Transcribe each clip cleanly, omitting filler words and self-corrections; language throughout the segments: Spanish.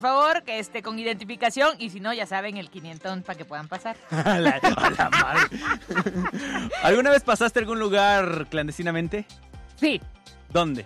Por favor, con identificación, y si no, ya saben, el 500 para que puedan pasar. A la madre. ¿Alguna vez pasaste a algún lugar clandestinamente? Sí. ¿Dónde?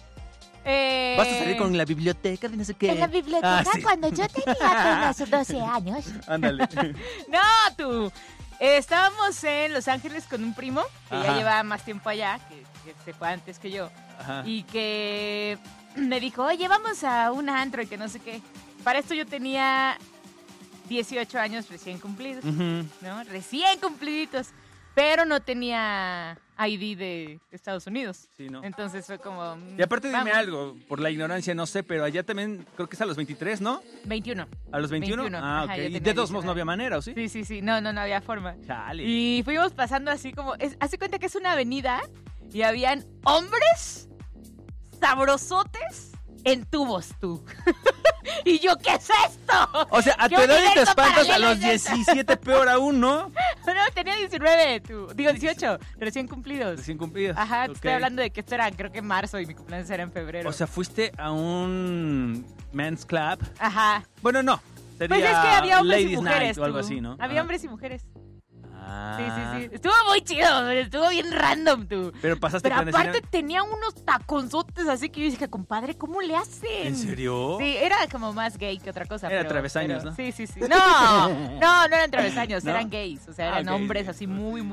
¿Vas a salir con la biblioteca de no sé qué? En la biblioteca sí. cuando yo tenía apenas 12 años. Ándale. No, tú. Estábamos en Los Ángeles con un primo que ya llevaba más tiempo allá, que se fue antes que yo. Ajá. Y que me dijo, oye, vamos a un antro y que no sé qué. Para esto yo tenía 18 años recién cumplidos, ¿no? Recién cumpliditos. Pero no tenía ID de Estados Unidos. Sí, ¿no? Entonces fue como... Y aparte dime vamos. algo, por la ignorancia no sé, pero allá también creo que es a los 23, ¿no? 21. ¿A los 21? 21. Ah, Ajá, ok. yo Y tenía de todos modos 19. no había manera, ¿o sí? Sí. No había forma. Chale. Y fuimos pasando así como... Hace cuenta que es una avenida y habían hombres sabrosotes en tubos, tú. Y yo, ¿qué es esto? O sea, a tu ¿Qué edad y te universo espantas, a paralelo los es esto? 17 peor aún, ¿no? No, tenía 19, tú. Digo, 18, recién cumplidos. Recién cumplidos. Ajá, te Ok. estoy hablando de que esto era, creo que en marzo y mi cumpleaños era en febrero. O sea, fuiste a un men's club. Ajá. Bueno, no. Sería Pues es que había hombres Ladies y mujeres, Night o algo tú. así, ¿no? Había Ajá. hombres y mujeres. Ah. Sí. Estuvo muy chido, estuvo bien random, tú. Pero pasaste Pero aparte clandestina. tenía unos taconzotes así que yo dije, compadre, ¿cómo le hacen? ¿En serio? Sí, era como más gay que otra cosa. Era pero, travesaños, pero- ¿no? Sí. No eran travesaños, ¿No? eran gays. O sea, eran ok. hombres así muy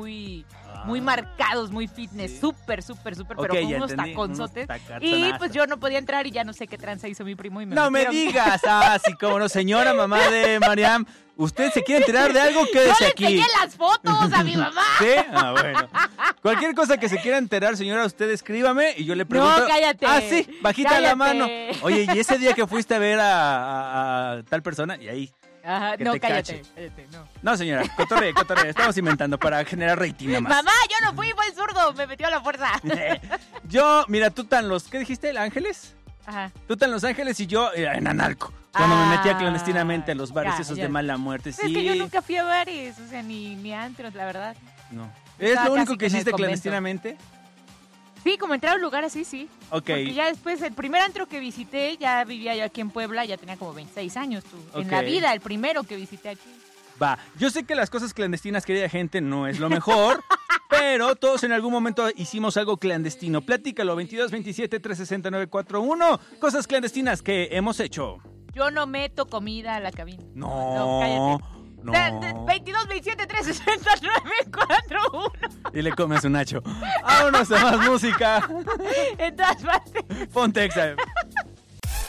marcados, muy fitness, Sí. súper, pero Ok, con ya unos entendí, taconzotes. unos Y tacatonazos. pues yo no podía entrar y ya no sé qué tranza hizo mi primo y me No me metieron. digas. Ah, sí, cómo no. Señora mamá de Mariam, ¿usted se quiere enterar de algo? Yo Quédese le aquí. enseñé las fotos a mi mamá. ¿Sí? Ah, bueno. Cualquier cosa que se quiera enterar, señora, usted escríbame y yo le pregunto. No, cállate. Ah, sí, bajita la Cállate. mano. Oye, ¿y ese día que fuiste a ver a tal persona? Y ahí. Ajá, Que no, te cállate, cache. no. No, señora, cotorre. Estamos inventando para generar rating nomás. Mamá, yo no fui, fue el zurdo, me metió a la fuerza. Yo, mira, tú tan los... ¿Qué dijiste? ¿El Ángeles? Ajá. Tú tan Los Ángeles y yo en Analco. Cuando me metía Ah, clandestinamente a los bares ya, esos ya. de mala muerte. Es Sí. que yo nunca fui a bares, o sea, ni antros, la verdad. No. ¿Es Estaba lo único casi que que en el hiciste convento. clandestinamente? Sí, como entrar a un lugar así, sí. Ok. Porque ya después, el primer antro que visité, ya vivía yo aquí en Puebla, ya tenía como 26 años, tú. En la Ok. vida, el primero que visité aquí. Va, yo sé que las cosas clandestinas, querida gente, no es lo mejor, pero todos en algún momento hicimos algo clandestino. Platícalo, 22 27 360 941. Cosas clandestinas que hemos hecho. Yo no meto comida a la cabina. No, cállate. no. 22, 27, 360, 941. Y le comes un nacho. Vámonos a más música. En todas partes. Ponte Exa.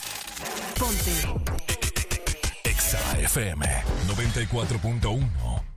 Exa FM 94.1